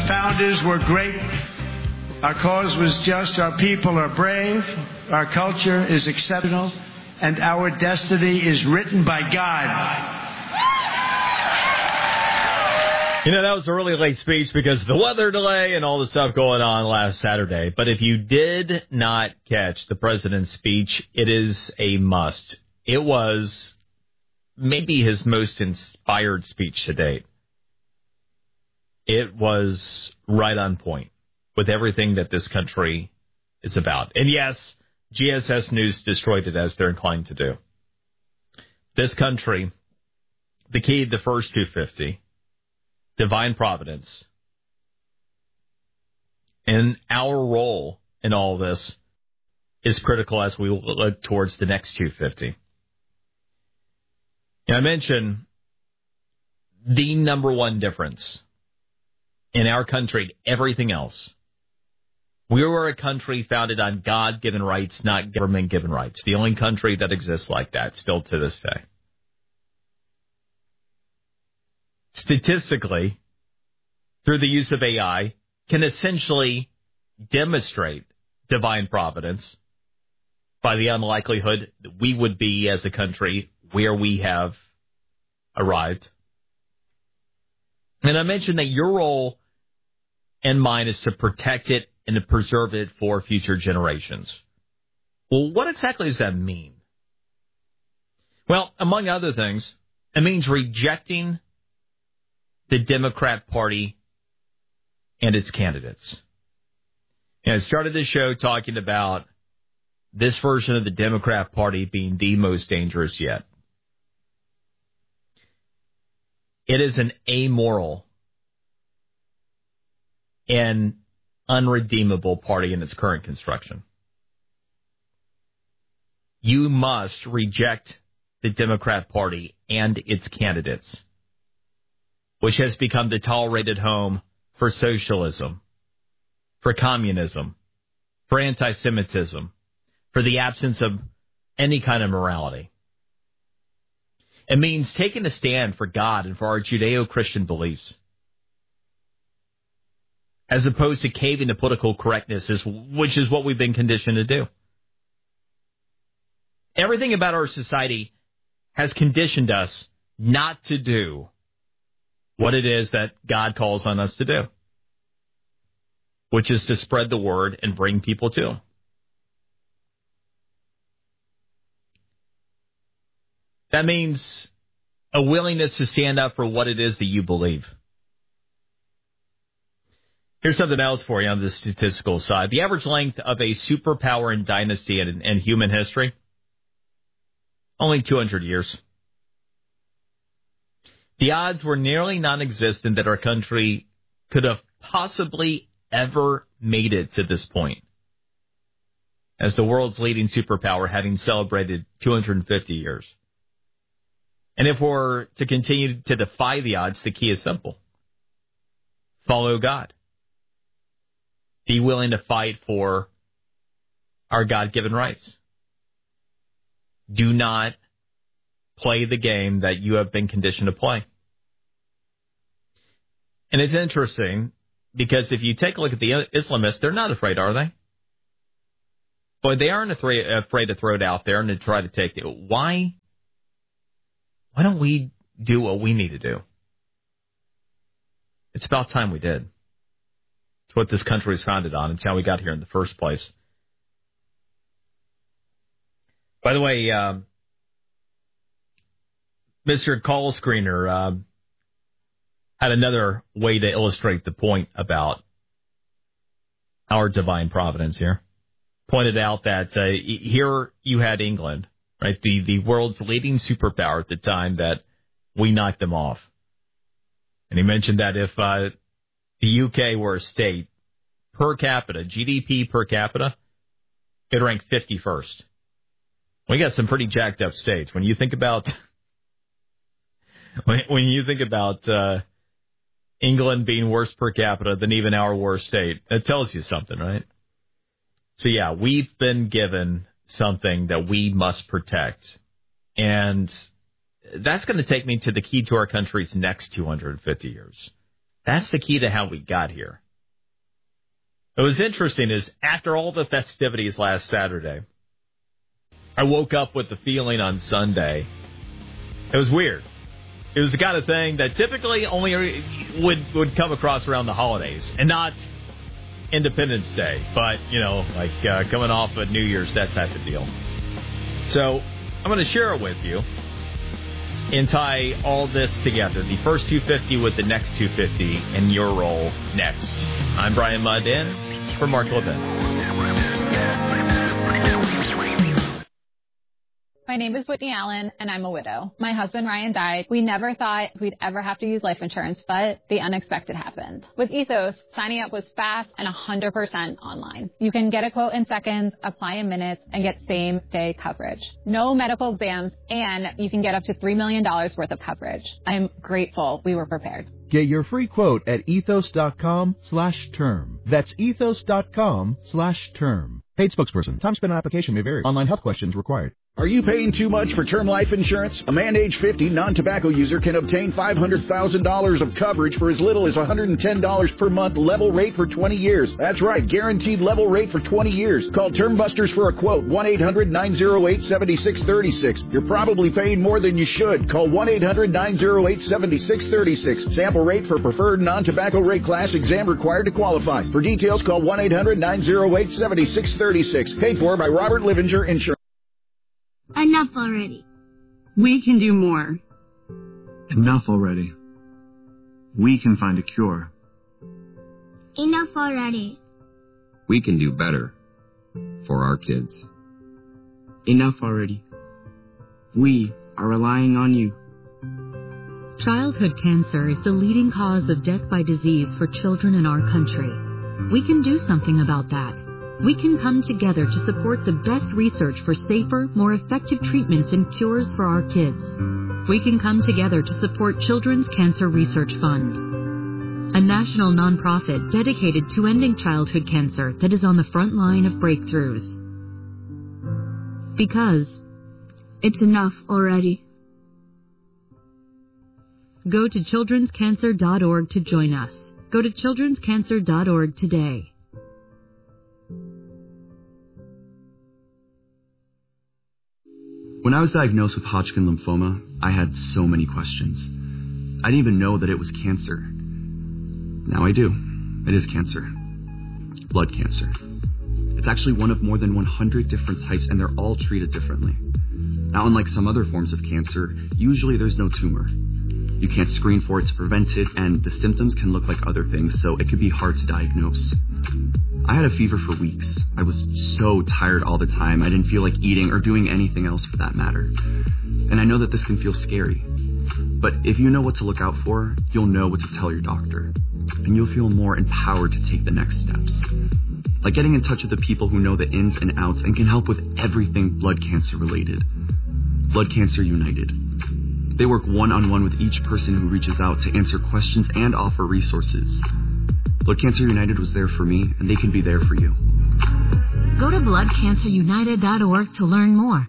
founders were great. Our cause was just. Our people are brave. Our culture is exceptional. And our destiny is written by God. You know, that was a really late speech because of the weather delay and all the stuff going on last Saturday. But if you did not catch the president's speech, it is a must. It was maybe his most inspired speech to date. It was right on point with everything that this country is about. And yes, GSS News destroyed it as they're inclined to do. This country, the key to the first 250, divine providence, and our role in all this is critical as we look towards the next 250. I mentioned the number one difference in our country, everything else. We were a country founded on God-given rights, not government-given rights. The only country that exists like that still to this day. Statistically, through the use of AI, can essentially demonstrate divine providence by the unlikelihood that we would be as a country where we have arrived. And I mentioned that your role and mine is to protect it and to preserve it for future generations. Well, what exactly does that mean? Well, among other things, it means rejecting the Democrat Party and its candidates. And I started this show talking about this version of the Democrat Party being the most dangerous yet. It is an amoral and unredeemable party in its current construction. You must reject the Democrat Party and its candidates, which has become the tolerated home for socialism, for communism, for anti-Semitism, for the absence of any kind of morality. It means taking a stand for God and for our Judeo-Christian beliefs, as opposed to caving to political correctness, which is what we've been conditioned to do. Everything about our society has conditioned us not to do what it is that God calls on us to do, which is to spread the word and bring people to Him. That means a willingness to stand up for what it is that you believe. Here's something else for you on the statistical side. The average length of a superpower and dynasty in human history, only 200 years. The odds were nearly non-existent that our country could have possibly ever made it to this point, as the world's leading superpower, having celebrated 250 years. And if we're to continue to defy the odds, the key is simple. Follow God. Be willing to fight for our God-given rights. Do not play the game that you have been conditioned to play. And it's interesting because if you take a look at the Islamists, they're not afraid, are they? Boy, they aren't afraid to throw it out there and to try to take it. Why Why don't we do what we need to do? It's about time we did. It's what this country is founded on. It's how we got here in the first place. By the way, Mr. Call Screener had another way to illustrate the point about our divine providence here. Pointed out that here you had England, right, the world's leading superpower at the time that we knocked them off. And he mentioned that if the UK were a state, per capita, GDP per capita, it ranked 51st. We got some pretty jacked up states. When you think about England being worse per capita than even our worst state, that tells you something, right? So yeah, we've been given something that we must protect. And that's going to take me to the key to our country's next 250 years. That's the key to how we got here. What was interesting is after all the festivities last Saturday, I woke up with the feeling on Sunday. It was weird. It was the kind of thing that typically only would come across around the holidays and not Independence Day, but, like coming off of New Year's, that type of deal. So I'm going to share it with you and tie all this together. The first 250 with the next 250 and your role next. I'm Brian Mudd in for Mark Levin. My name is Whitney Allen, and I'm a widow. My husband, Ryan, died. We never thought we'd ever have to use life insurance, but the unexpected happened. With Ethos, signing up was fast and 100% online. You can get a quote in seconds, apply in minutes, and get same-day coverage. No medical exams, and you can get up to $3 million worth of coverage. I'm grateful we were prepared. Get your free quote at ethos.com/term. That's ethos.com/term. Paid spokesperson. Time spent on application may vary. Online health questions required. Are you paying too much for term life insurance? A man age 50 non-tobacco user can obtain $500,000 of coverage for as little as $110 per month, level rate for 20 years. That's right, guaranteed level rate for 20 years. Call Term Busters for a quote, 1-800-908-7636. You're probably paying more than you should. Call 1-800-908-7636. Sample rate for preferred non-tobacco rate class, exam required to qualify. For details, call 1-800-908-7636. Paid for by Robert Livinger Insurance. Enough already. We can do more. Enough already. We can find a cure. Enough already. We can do better for our kids. Enough already. We are relying on you. Childhood cancer is the leading cause of death by disease for children in our country. We can do something about that. We can come together to support the best research for safer, more effective treatments and cures for our kids. We can come together to support Children's Cancer Research Fund, a national nonprofit dedicated to ending childhood cancer that is on the front line of breakthroughs. Because it's enough already. Go to childrenscancer.org to join us. Go to childrenscancer.org today. When I was diagnosed with Hodgkin lymphoma, I had so many questions. I didn't even know that it was cancer. Now I do. It is cancer. Blood cancer. It's actually one of more than 100 different types, and they're all treated differently. Now, unlike some other forms of cancer, usually there's no tumor. You can't screen for it to prevent it, and the symptoms can look like other things, so it can be hard to diagnose. I had a fever for weeks. I was so tired all the time, I didn't feel like eating or doing anything else for that matter. And I know that this can feel scary. But if you know what to look out for, you'll know what to tell your doctor. And you'll feel more empowered to take the next steps. Like getting in touch with the people who know the ins and outs and can help with everything blood cancer related. Blood Cancer United. They work one-on-one with each person who reaches out to answer questions and offer resources. Blood Cancer United was there for me, and they can be there for you. Go to bloodcancerunited.org to learn more.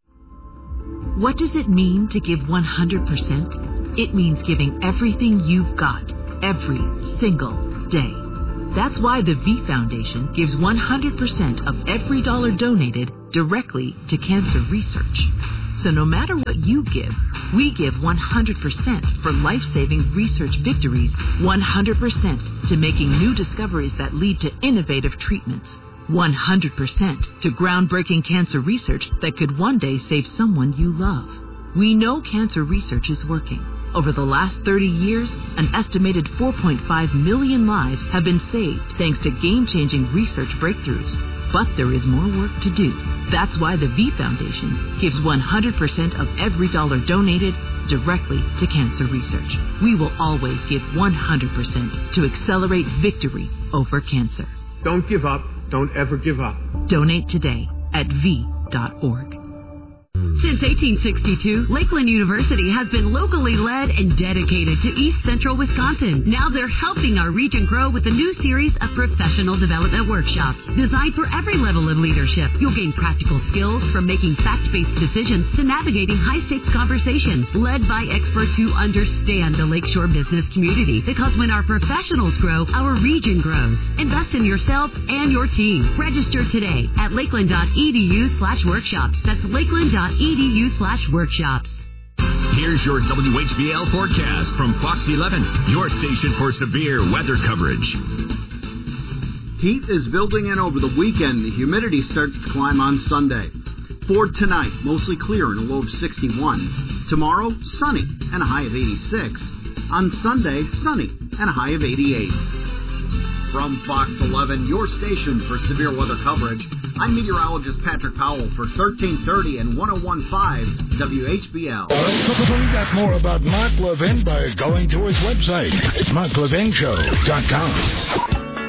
What does it mean to give 100%? It means giving everything you've got, every single day. That's why the V Foundation gives 100% of every dollar donated directly to cancer research. So no matter what you give, we give 100% for life-saving research victories, 100% to making new discoveries that lead to innovative treatments, 100% to groundbreaking cancer research that could one day save someone you love. We know cancer research is working. Over the last 30 years, an estimated 4.5 million lives have been saved thanks to game-changing research breakthroughs. But there is more work to do. That's why the V Foundation gives 100% of every dollar donated directly to cancer research. We will always give 100% to accelerate victory over cancer. Don't give up. Don't ever give up. Donate today at V.org. Since 1862, Lakeland University has been locally led and dedicated to East Central Wisconsin. Now they're helping our region grow with a new series of professional development workshops designed for every level of leadership. You'll gain practical skills from making fact-based decisions to navigating high-stakes conversations led by experts who understand the Lakeshore business community. Because when our professionals grow, our region grows. Invest in yourself and your team. Register today at lakeland.edu/workshops. That's lakeland.edu/workshops. Here's your WHBL forecast from Fox 11, your station for severe weather coverage. Heat is building in over the weekend. The humidity starts to climb on Sunday. For tonight, mostly clear and a low of 61. Tomorrow, sunny and a high of 86. On Sunday, sunny and a high of 88. From Fox 11, your station for severe weather coverage, I'm meteorologist Patrick Powell for 1330 and 101.5 WHBL. Find out more about Mark Levin by going to his website. It's MarkLevinShow.com.